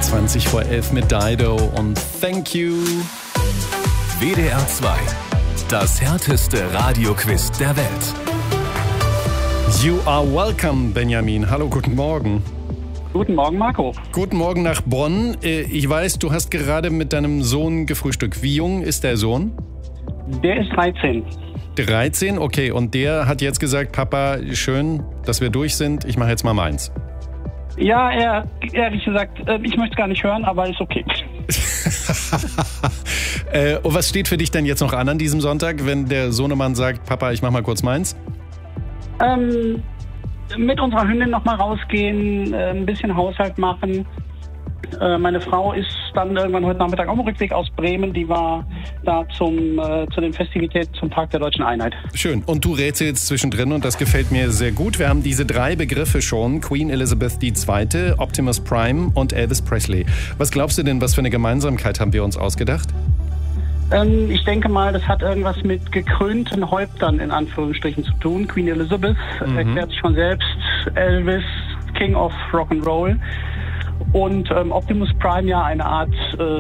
20 vor 11 mit Dido und Thank You. WDR 2. Das härteste Radioquiz der Welt. You are welcome, Benjamin. Hallo, guten Morgen. Guten Morgen, Marco. Guten Morgen nach Bonn. Ich weiß, du hast gerade mit deinem Sohn gefrühstückt. Wie jung ist der Sohn? Der ist 13. 13? Okay, und der hat jetzt gesagt, Papa, schön, dass wir durch sind. Ich mache jetzt mal meins. Ja, er ehrlich gesagt, ich möchte es gar nicht hören, aber ist okay. Und was steht für dich denn jetzt noch an diesem Sonntag, wenn der Sohnemann sagt, Papa, ich mach mal kurz meins? Mit unserer Hündin noch mal rausgehen, ein bisschen Haushalt machen. Meine Frau ist dann irgendwann heute Nachmittag auf dem Rückweg aus Bremen. Die war da zu den Festivitäten zum Tag der Deutschen Einheit. Schön. Und du rätselst zwischendrin und das gefällt mir sehr gut. Wir haben diese 3 Begriffe schon. Queen Elizabeth II., Optimus Prime und Elvis Presley. Was glaubst du denn, was für eine Gemeinsamkeit haben wir uns ausgedacht? Ich denke mal, das hat irgendwas mit gekrönten Häuptern in Anführungsstrichen zu tun. Queen Elizabeth erklärt sich von selbst. Elvis, King of Rock'n'Roll. Und Optimus Prime, ja, eine Art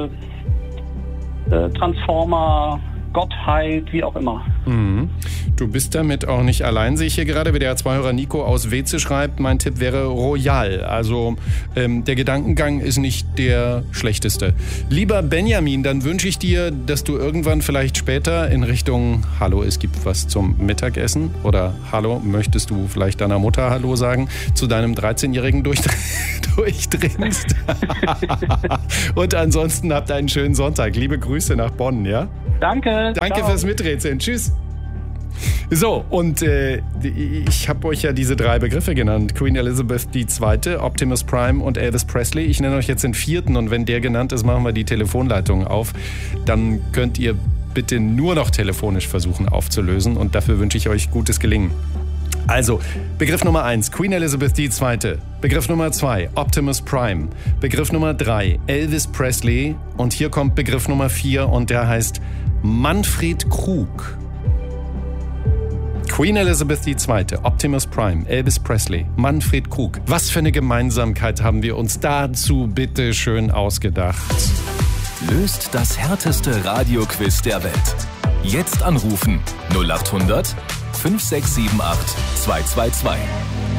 Transformer, Gottheit, wie auch immer. Mhm. Du bist damit auch nicht allein, sehe ich hier gerade. WDR-2-Hörer Nico aus Weze schreibt, mein Tipp wäre Royal. Also der Gedankengang ist nicht der schlechteste. Lieber Benjamin, dann wünsche ich dir, dass du irgendwann vielleicht später in Richtung Hallo, es gibt was zum Mittagessen oder Hallo, möchtest du vielleicht deiner Mutter Hallo sagen, zu deinem 13-Jährigen durchdringst. Und ansonsten habt einen schönen Sonntag. Liebe Grüße nach Bonn, ja? Danke. Danke fürs Miträtseln. Tschüss. So, und ich habe euch ja diese 3 Begriffe genannt. Queen Elizabeth II., Optimus Prime und Elvis Presley. Ich nenne euch jetzt den 4. und wenn der genannt ist, machen wir die Telefonleitung auf. Dann könnt ihr bitte nur noch telefonisch versuchen aufzulösen und dafür wünsche ich euch gutes Gelingen. Also, Begriff Nummer 1, Queen Elizabeth II. Begriff Nummer 2, Optimus Prime. Begriff Nummer 3, Elvis Presley. Und hier kommt Begriff Nummer 4 und der heißt Manfred Krug. Queen Elizabeth II., Optimus Prime, Elvis Presley, Manfred Krug. Was für eine Gemeinsamkeit haben wir uns dazu bitte schön ausgedacht? Löst das härteste Radioquiz der Welt. Jetzt anrufen 0800 5678 222.